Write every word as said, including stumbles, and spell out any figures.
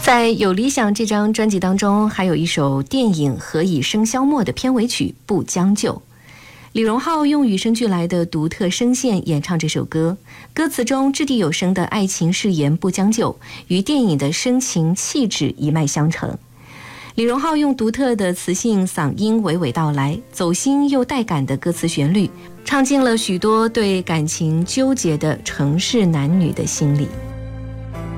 在《有理想》这张专辑当中，还有一首电影《何以笙箫默》的片尾曲《不将就》。李荣浩用与生俱来的独特声线演唱这首歌，歌词中掷地有声的爱情誓言不将就，与电影的深情气质一脉相承。李荣浩用独特的磁性嗓音娓娓道来，走心又带感的歌词旋律，唱进了许多对感情纠结的城市男女的心里。